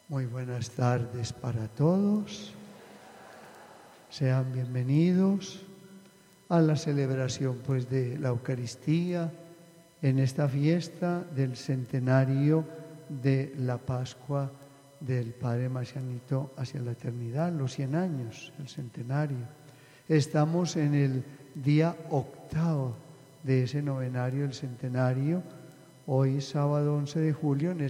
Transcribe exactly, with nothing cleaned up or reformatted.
Muy buenas tardes para todos. Sean bienvenidos a la celebración pues de la Eucaristía en esta fiesta del centenario de la Pascua del Padre Marcianito hacia la eternidad, los cien años, el centenario. Estamos en el día octavo de ese novenario del centenario, hoy sábado once de julio, en